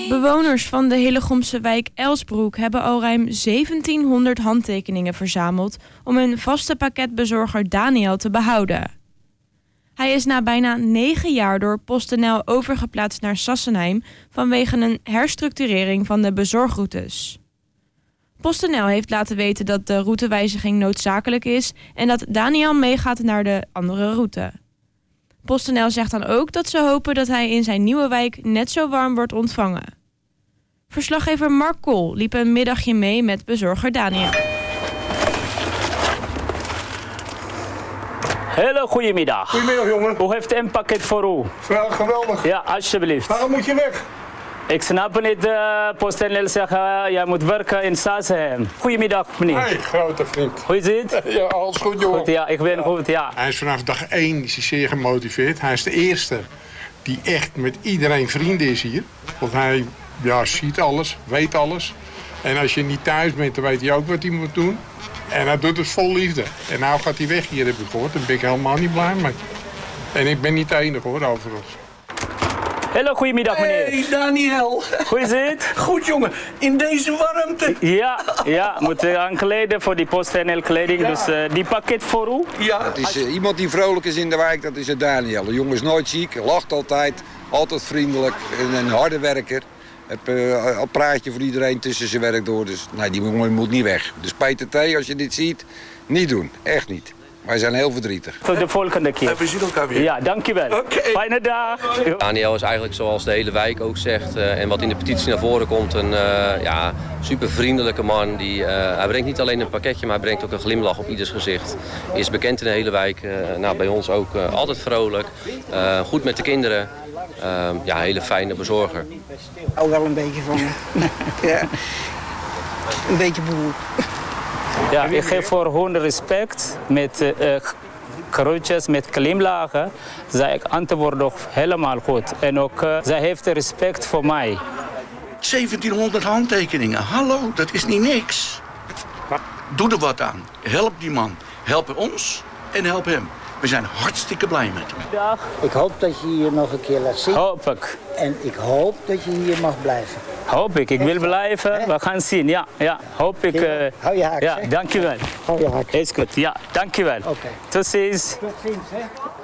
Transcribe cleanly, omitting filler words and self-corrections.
Bewoners van de Hillegomse wijk Elsbroek hebben al ruim 1700 handtekeningen verzameld om hun vaste pakketbezorger Daniel te behouden. Hij is na bijna 9 jaar door PostNL overgeplaatst naar Sassenheim vanwege een herstructurering van de bezorgroutes. PostNL heeft laten weten dat de routewijziging noodzakelijk is en dat Daniel meegaat naar de andere route. PostNL zegt dan ook dat ze hopen dat hij in zijn nieuwe wijk net zo warm wordt ontvangen. Verslaggever Mark Kool liep een middagje mee met bezorger Daniel. Hele goedemiddag. Goedemiddag, jongen. Hoe heeft een pakket voor u? Ja, geweldig. Ja, alsjeblieft. Waarom moet je weg? Ik snap niet, PostNL zegt, jij moet werken in Sassenheim. Goedemiddag, meneer. Hey, grote vriend. Hoe is het? Ja, alles goed, jongen. Goed, ja, ik ben goed, ja. Hij is vanaf dag 1 is hij zeer gemotiveerd. Hij is de eerste die echt met iedereen vrienden is hier. Want hij ziet alles, weet alles. En als je niet thuis bent, dan weet hij ook wat hij moet doen. En hij doet het vol liefde. En nou gaat hij weg hier, heb ik gehoord. Daar ben ik helemaal niet blij mee. En ik ben niet de enige, hoor, overigens. Hele goedemiddag, meneer. Hey Daniel. Hoe is het? Goed, jongen. In deze warmte. Ja, moet aankleden voor die PostNL kleding. Dus die pakket voor u? Ja. Het is iemand die vrolijk is in de wijk, dat is het Daniel. De jongen is nooit ziek, lacht altijd vriendelijk en een harde werker. Een praatje voor iedereen tussen zijn werk door. Dus nee, die jongen moet niet weg. Dus Peter T, als je dit ziet, niet doen. Echt niet. Wij zijn heel verdrietig. Tot de volgende keer. We zien elkaar weer. Ja, dankjewel. Okay. Fijne dag. Daniel is eigenlijk zoals de hele wijk ook zegt en wat in de petitie naar voren komt een super vriendelijke man. Hij brengt niet alleen een pakketje, maar hij brengt ook een glimlach op ieders gezicht. Hij is bekend in de hele wijk, bij ons ook altijd vrolijk, goed met de kinderen. Hele fijne bezorger. Ook wel een beetje van ja. Een beetje boel. Ja, ik geef voor hun respect met groetjes, met glimlachen. Zij antwoordt ook helemaal goed. En ook zij heeft respect voor mij. 1700 handtekeningen. Hallo, dat is niet niks. Doe er wat aan. Help die man. Help ons en help hem. We zijn hartstikke blij met hem. Dag. Ik hoop dat je hier nog een keer laat zien. Hoop ik. En ik hoop dat je hier mag blijven. Hoop ik. Ik wil blijven. We gaan zien. Ja. Hoop ik. Hou je haak. Ja, dankjewel. Hou je haak. Is goed. Ja, dankjewel. Oké. Tot ziens. Tot ziens, hè.